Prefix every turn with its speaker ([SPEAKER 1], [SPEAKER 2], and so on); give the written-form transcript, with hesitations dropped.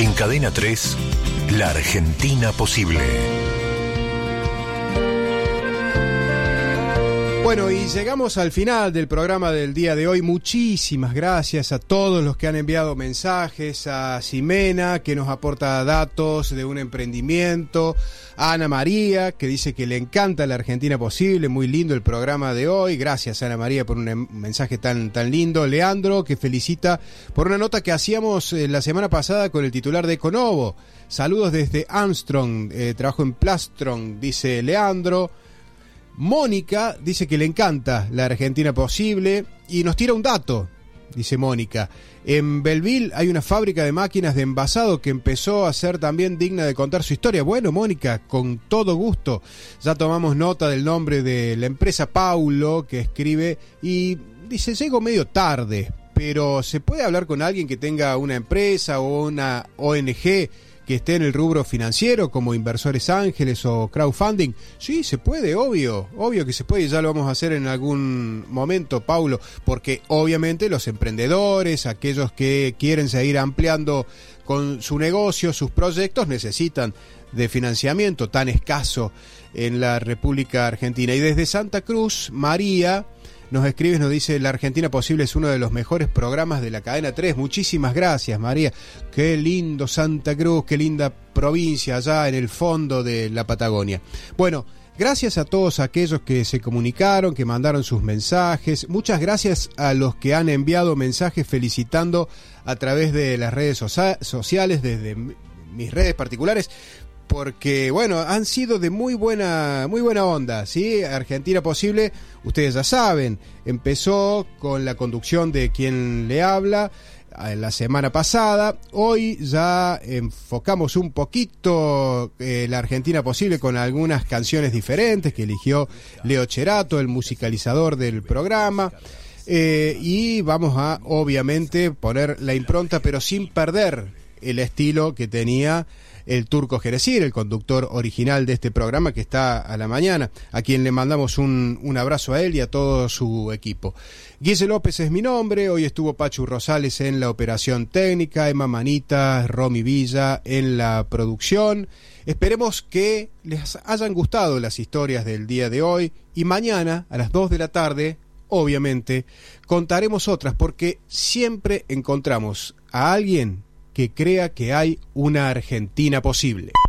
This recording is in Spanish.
[SPEAKER 1] En Cadena 3, La Argentina Posible.
[SPEAKER 2] Bueno, y llegamos al final del programa del día de hoy. Muchísimas gracias a todos los que han enviado mensajes, a Ximena, que nos aporta datos de un emprendimiento, a Ana María, que dice que le encanta La Argentina Posible, muy lindo el programa de hoy. Gracias, Ana María, por un mensaje tan lindo. Leandro, que felicita por una nota que hacíamos la semana pasada con el titular de Econovo. Saludos desde Armstrong, trabajo en Plastron, dice Leandro. Mónica dice que le encanta La Argentina Posible y nos tira un dato, dice Mónica. En Belleville hay una fábrica de máquinas de envasado que empezó a ser también digna de contar su historia. Bueno, Mónica, con todo gusto. Ya tomamos nota del nombre de la empresa. Paulo, que escribe y dice, llego medio tarde, pero ¿se puede hablar con alguien que tenga una empresa o una ONG que esté en el rubro financiero, como Inversores Ángeles o crowdfunding? Sí, se puede, obvio que se puede, y ya lo vamos a hacer en algún momento, Paulo, porque obviamente los emprendedores, aquellos que quieren seguir ampliando con su negocio, sus proyectos, necesitan de financiamiento tan escaso en la República Argentina. Y desde Santa Cruz, María nos escribe, nos dice, La Argentina Posible es uno de los mejores programas de la Cadena 3. Muchísimas gracias, María. Qué lindo Santa Cruz, qué linda provincia allá en el fondo de la Patagonia. Bueno, gracias a todos aquellos que se comunicaron, que mandaron sus mensajes. Muchas gracias a los que han enviado mensajes felicitando a través de las redes sociales, desde mis redes particulares, porque, bueno, han sido de muy buena onda, ¿sí? Argentina Posible, ustedes ya saben, empezó con la conducción de quien le habla la semana pasada. Hoy ya enfocamos un poquito la Argentina Posible con algunas canciones diferentes que eligió Leo Cherato, el musicalizador del programa. Y vamos a, obviamente, poner la impronta, pero sin perder el estilo que tenía el Turco Jerezir, el conductor original de este programa que está a la mañana, a quien le mandamos un abrazo a él y a todo su equipo. Guille López es mi nombre. Hoy estuvo Pachu Rosales en la operación técnica, Emma Manita, Romy Villa en la producción. Esperemos que les hayan gustado las historias del día de hoy, y mañana a las 2 de la tarde, obviamente, contaremos otras, porque siempre encontramos a alguien que crea que hay una Argentina posible.